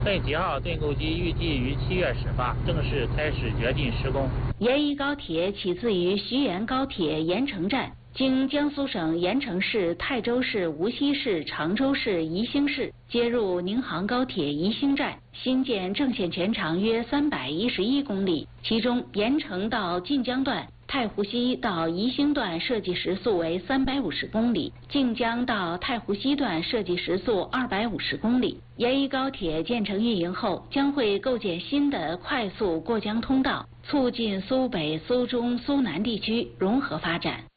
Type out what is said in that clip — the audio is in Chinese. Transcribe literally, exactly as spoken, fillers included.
分几号盾构机预计于七月始发，正式开始掘进施工。 沿一高铁起自于徐沿高铁盐城站，经江苏省盐城市、泰州市、无锡市、常州市、宜兴市，接入宁杭高铁宜兴站，新建正线全长约三百一十一公里，其中盐城到晋江段、太湖西到宜兴段设计时速为三百五十公里，晋江到太湖西段设计时速二百五十公里。沿一高铁建成运营后，将会构建新的快速过江通道，促进苏北、苏中、苏南地区融合发展。